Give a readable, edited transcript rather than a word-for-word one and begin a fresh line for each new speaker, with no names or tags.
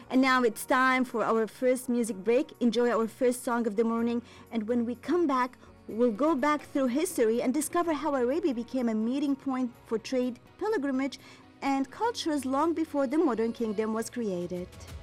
And now it's time for our first music break. Enjoy our first song of the morning. And when we come back, we'll go back through history and discover how Arabia became a meeting point for trade, pilgrimage, and cultures long before the modern kingdom was created.